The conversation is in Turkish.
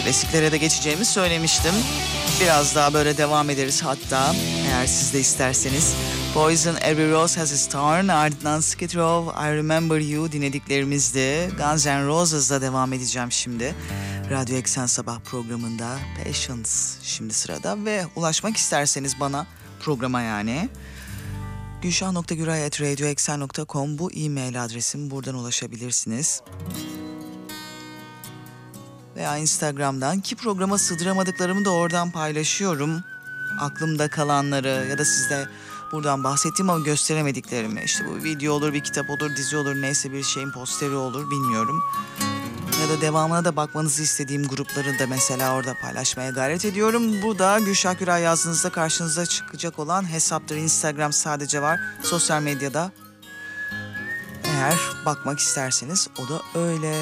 Klasiklere de geçeceğimi söylemiştim. Biraz daha böyle devam ederiz hatta eğer siz de isterseniz. Poison, Every Rose Has Its Thorn, ardından Skid Row, I Remember You dinlediklerimizdi. Guns N' Roses'la devam edeceğim şimdi. Radyo Eksen Sabah programında Patience şimdi sırada ve ulaşmak isterseniz bana programa yani gülşah.güray@radioeksen.com bu e-mail adresim, buradan ulaşabilirsiniz. Veya Instagram'dan, ki programa sığdıramadıklarımı da oradan paylaşıyorum. Aklımda kalanları ya da sizde buradan bahsettiğim ama gösteremediklerimi, işte bu video olur, bir kitap olur, dizi olur, neyse bir şeyin posteri olur, bilmiyorum. Ya da devamına da bakmanızı istediğim grupları da mesela orada paylaşmaya gayret ediyorum. Bu da Gülşah Güray yazdığınızda karşınıza çıkacak olan hesaptır. Instagram sadece var, sosyal medyada eğer bakmak isterseniz o da öyle.